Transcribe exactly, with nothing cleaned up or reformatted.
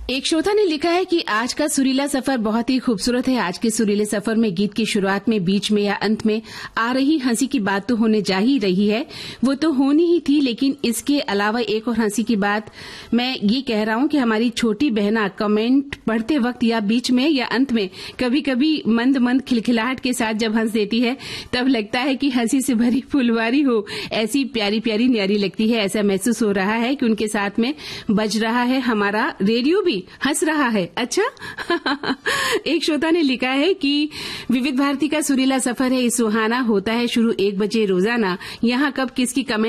एक श्रोता ने लिखा है कि आज का सुरीला सफर बहुत ही खूबसूरत है। आज के सुरीले सफर में गीत की शुरुआत में, बीच में या अंत में आ रही हंसी की बात तो होने जा ही रही है, वो तो होनी ही थी। लेकिन इसके अलावा एक और हंसी की बात मैं ये कह रहा हूँ कि हमारी छोटी बहना कमेंट पढ़ते वक्त या बीच में या अंत में कभी कभी मंद मंद खिलखिलाहट के साथ जब हंस देती है, तब लगता है कि हंसी से भरी फुलवारी हो। ऐसी प्यारी प्यारी न्यारी लगती है। ऐसा महसूस हो रहा है कि उनके साथ में बज रहा है हमारा रेडियो भी हंस रहा है। अच्छा एक श्रोता ने लिखा है कि विविध भारती का सुरीला सफर है, इस सुहाना होता है शुरू एक बजे रोजाना। यहाँ कब किसकी कमेंट